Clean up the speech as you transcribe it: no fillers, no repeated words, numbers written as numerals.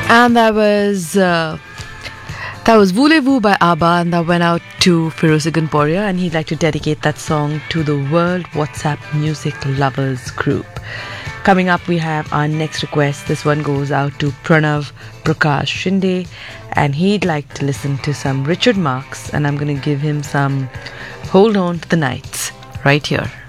And that was Voulez-Vous by ABBA, and that went out to Firoze Gunporia, and he'd like to dedicate that song to the World WhatsApp Music Lovers group. Coming up, we have our next request. This one goes out to Pranav Prakash Shinde, and he'd like to listen to some Richard Marx, and I'm going to give him some Hold On to the Nights right here.